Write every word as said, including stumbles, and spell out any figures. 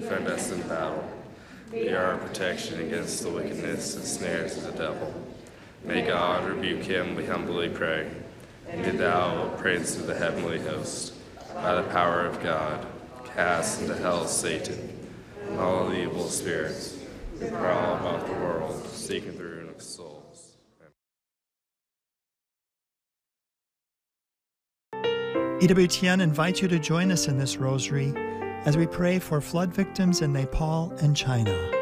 defend us in battle. Be our protection against the wickedness and snares of the devil. May God rebuke him, we humbly pray. And do thou, O Prince of the heavenly host, by the power of God, cast into hell Satan and all the evil spirits who prowl about the world, seeking the ruin of souls. E W T N invites you to join us in this rosary as we pray for flood victims in Nepal and China.